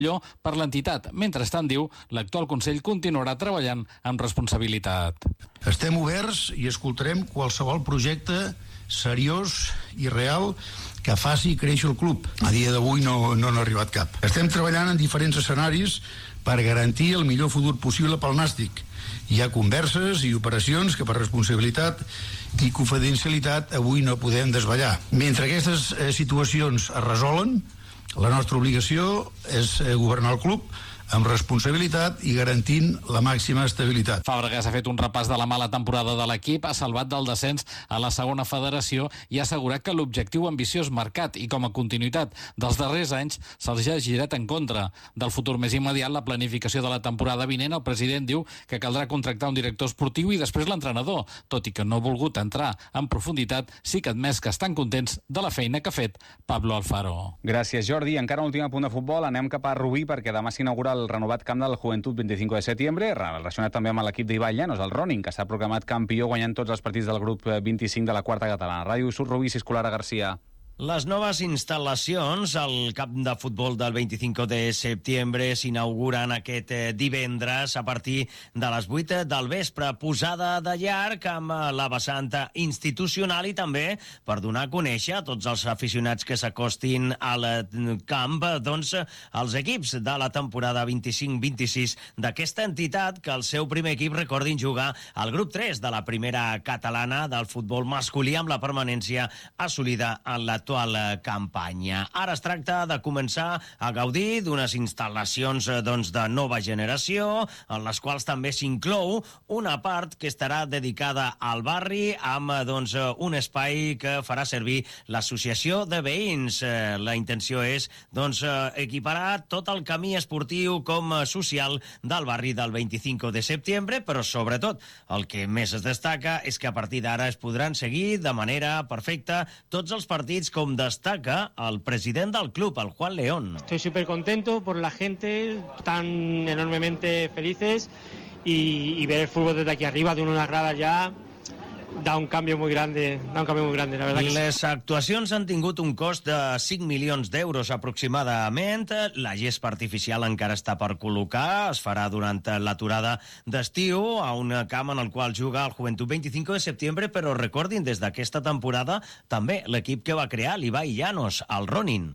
per l'entitat. Mentrestant, diu, l'actual Consell continuarà treballant amb responsabilitat. Estem oberts i escoltarem qualsevol projecte seriós i real que faci créixer el club. A dia d'avui no n'ha arribat cap. Estem treballant en diferents escenaris per garantir el millor futur possible pel Nàstic. Hi ha converses i operacions que per responsabilitat i confidencialitat avui no podem desvetllar. Mentre aquestes situacions es resolen, la nostra obligació és governar el club amb responsabilitat i garantint la màxima estabilitat. Fàbregas ha fet un repàs de la mala temporada de l'equip, ha salvat del descens a la segona federació i ha assegurat que l'objectiu ambiciós marcat i com a continuïtat dels darrers anys se'ls ha girat en contra. Del futur més immediat, la planificació de la temporada vinent, el president diu que caldrà contractar un director esportiu i després l'entrenador. Tot i que no ha volgut entrar en profunditat, sí que ha admès que estan contents de la feina que ha fet Pablo Alfaro. Gràcies, Jordi. Encara un últim apunt de futbol. Anem cap a Rubí perquè demà s'inaugura el renovat camp del Joventut 25 de setembre, relacionat també amb l'equip d'Ibai Llanos, el Ronin, que s'ha proclamat campió guanyant tots els partits del grup 25 de la quarta catalana. Ràdio Rubí, Siscolara Garcia. Les noves instal·lacions al camp de futbol del 25 de setembre s'inauguren aquest divendres a partir de les 8 del vespre, posada de llarg amb la vessant institucional i també per donar a conèixer a tots els aficionats que s'acostin al camp doncs els equips de la temporada 25-26 d'aquesta entitat, que el seu primer equip, recordin, jugar al grup 3 de la primera catalana del futbol masculí amb la permanència assolida en l'actual campanya. Ara es tracta de començar a gaudir d'unes instal·lacions de nova generació, en les quals també s'inclou una part que estarà dedicada al barri amb un espai que farà servir l'associació de veïns. La intenció és equiparar tot el camí esportiu com social del barri del 25 de setembre, però sobretot el que més es destaca és que a partir d'ara es podran seguir de manera perfecta tots els partits, com destaca el president del club, el Juan León. Estoy súper contento por la gente, están enormemente felices y ver el fútbol desde aquí arriba, de una grada ya, da un cambio muy grande, la verdad. Les actuacions han tingut un cost de 5 milions d'euros aproximadament. La gespa artificial encara està per col·locar, es farà durant l'aturada d'estiu a un camp en el qual juga el Joventut 25 de setembre, però recordin, des d'aquesta temporada també l'equip que va crear l'Ibai Llanos, el Ronin.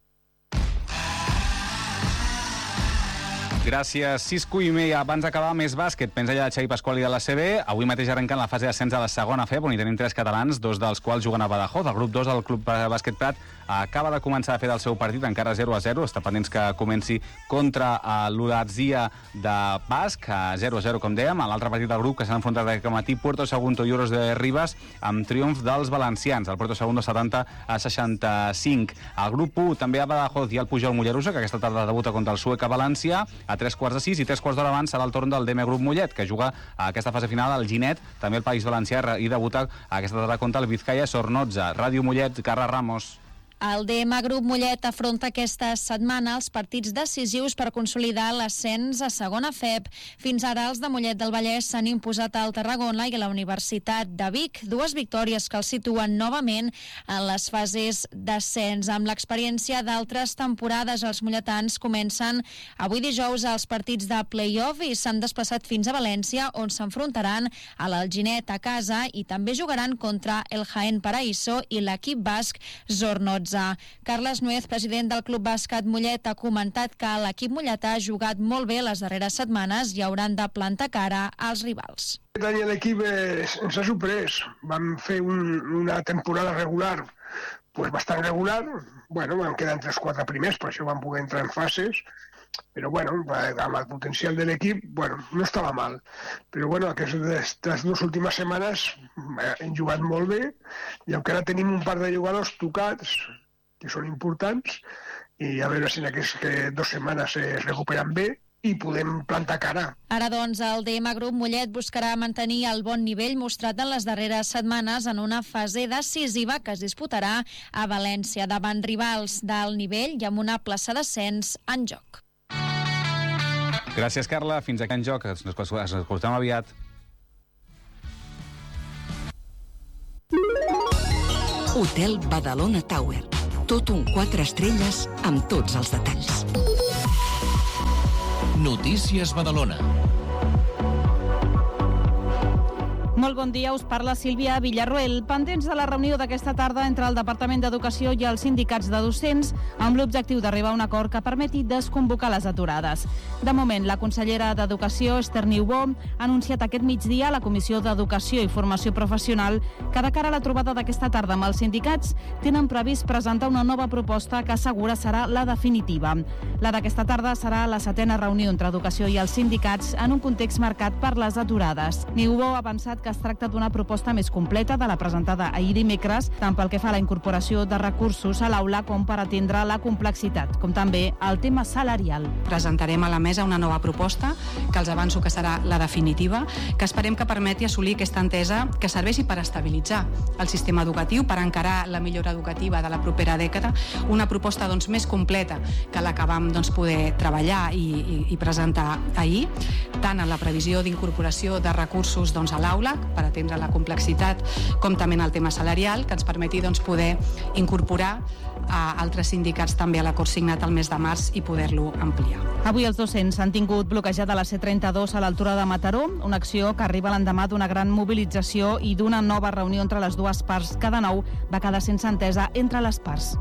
Gràcies, 6:30. Abans d'acabar, més bàsquet. Pensa ja de Xavi Pasqual i de la CB. Avui mateix arrenquen la fase d'ascens a la segona FEB, on hi tenim 3 catalans, 2 dels quals juguen a Badajoz. El grup 2 del Club Bàsquet Prat acaba de començar a fer del seu partit, encara 0-0. Està pendents que comenci contra l'Ulatzia de Basc, 0-0, com dèiem. A l'altre partit del grup, que s'han enfrontat aquest matí, Puerto Sagunto i Oros de Ribas, amb triomf dels valencians. El Puerto Sagunto 70-65. Al grup 1 també a Badajoz hi ha el Pujol Mollerussa, que aquesta tarda debuta contra el Sueca València, a 3:45, i 3:15 abans serà el torn del DM Grup Mollet, que juga a aquesta fase final al Ginet, també el País Valencià, i debuta aquesta tarda contra el Vizcaya Sornoza. Ràdio Mollet, Carla Ramos. El DM Grup Mollet afronta aquesta setmana els partits decisius per consolidar l'ascens a segona FEB. Fins ara els de Mollet del Vallès s'han imposat al Tarragona i a la Universitat de Vic, 2 victòries que els situen novament en les fases d'ascens. Amb l'experiència d'altres temporades, els molletans comencen avui dijous els partits de play-off i s'han desplaçat fins a València, on s'enfrontaran a l'Alginet a casa i també jugaran contra el Jaén Paraíso i l'equip basc Zornoza. Carles Nuez, president del Club Bàsquet Mollet, ha comentat que l'equip molletà ha jugat molt bé les darreres setmanes i hauran de plantar cara als rivals. Aquest any l'equip ens ha sorprès. Vam fer una temporada regular bastant regular. Vam quedar entre els 4 primers, per això vam poder entrar en fases. Però amb el potencial de l'equip, no estava mal. Però aquestes 2 últimes setmanes hem jugat molt bé i encara tenim un par de jugadors tocats que són importants i a veure si en aquestes 2 setmanes es recuperen bé i podem plantar cara. Ara, doncs, el DM Grup Mollet buscarà mantenir el bon nivell mostrat en les darreres setmanes en una fase decisiva que es disputarà a València davant rivals d'alt nivell i amb una plaça d'ascens en joc. Gràcies, Carla. Fins aquí en joc. Ens escoltem aviat. Hotel Badalona Tower. Tot un 4 estrelles amb tots els detalls. Notícies Badalona. Molt bon dia, us parla Sílvia Villarroel. Pendents de la reunió d'aquesta tarda entre el Departament d'Educació i els sindicats de docents amb l'objectiu d'arribar a un acord que permeti desconvocar les aturades. De moment, la consellera d'Educació, Esther Niubó, ha anunciat aquest migdia a la Comissió d'Educació i Formació Professional que de cara a la trobada d'aquesta tarda amb els sindicats tenen previst presentar una nova proposta que assegura serà la definitiva. La d'aquesta tarda serà la 7a reunió entre Educació i els sindicats en un context marcat per les aturades. Niubó ha avançat que es tracta d'una proposta més completa de la presentada ahir dimecres, tant pel que fa a la incorporació de recursos a l'aula com per atendre la complexitat, com també el tema salarial. Presentarem a la mesa una nova proposta, que els avanço que serà la definitiva, que esperem que permeti assolir aquesta entesa que serveixi per estabilitzar el sistema educatiu, per encarar la millora educativa de la propera dècada, una proposta més completa que la que vam poder treballar i presentar ahir, tant en la previsió d'incorporació de recursos a l'aula, per atendre la complexitat, com també en el tema salarial, que ens permeti poder incorporar a altres sindicats també a l'acord signat el mes de març i poder-lo ampliar. Avui els docents han tingut bloquejada la C32 a l'altura de Mataró, una acció que arriba l'endemà d'una gran mobilització i d'una nova reunió entre les dues parts, que de nou va quedar sense entesa entre les parts.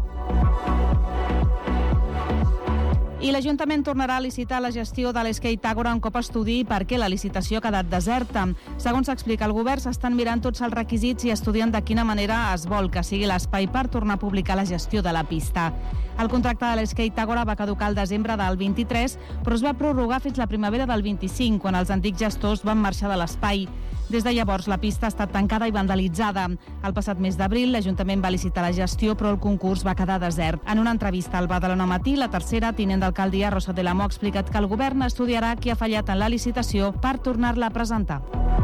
I l'Ajuntament tornarà a licitar la gestió de l'Skate Ágora un cop estudi per què la licitació ha quedat deserta. Segons explica el govern, s'estan mirant tots els requisits i estudien de quina manera es vol que sigui l'espai per tornar a publicar la gestió de la pista. El contracte de l'Skate Ágora va caducar al desembre del 23, però es va prorrogar fins la primavera del 25, quan els antics gestors van marxar de l'espai. Des de llavors, la pista ha estat tancada i vandalitzada. El passat mes d'abril, l'Ajuntament va licitar la gestió, però el concurs va quedar desert. En una entrevista al Badalona Matí, la tercera tinent d'alcaldia, Rosa de la Mo, ha explicat que el govern estudiarà qui ha fallat en la licitació per tornar-la a presentar.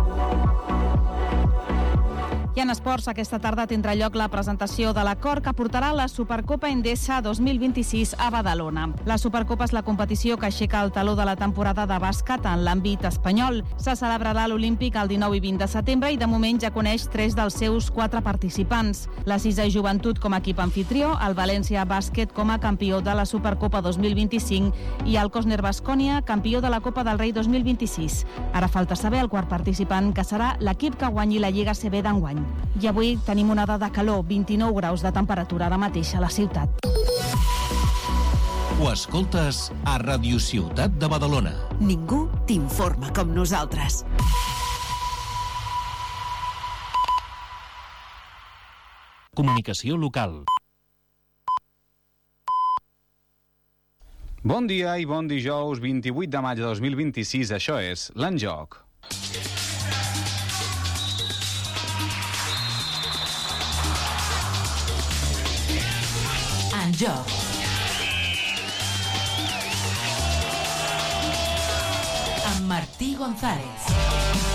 I en esports, aquesta tarda tindrà lloc la presentació de l'acord que portarà la Supercopa Endesa 2026 a Badalona. La Supercopa és la competició que aixeca el taló de la temporada de bàsquet en l'àmbit espanyol. Se celebrarà a l'Olímpic el 19 i 20 de setembre i de moment ja coneix 3 dels seus 4 participants. La Cisa Joventut com a equip anfitrió, el València Bàsquet com a campió de la Supercopa 2025 i el Cosner Baskonia, campió de la Copa del Rei 2026. Ara falta saber el quart participant, que serà l'equip que guanyi la Lliga CB d'enguany. I avui tenim una dada de calor, 29 graus de temperatura ara mateix a la ciutat. Ho escoltes a Ràdio Ciutat de Badalona. Ningú t'informa com nosaltres. Comunicació local. Bon dia i bon dijous 28 de maig de 2026. Això és l'Enjoc. En joc. Amb Martí González.